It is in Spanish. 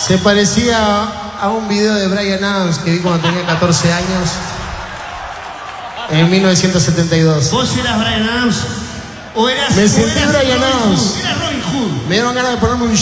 Se parecía a un video de Bryan Adams que vi cuando tenía 14 años. En 1972. ¿Vos eras Bryan Adams? ¿O eras? Me sentí Bryan Adams. Eras Robin Hood. Me dieron ganas de ponerme un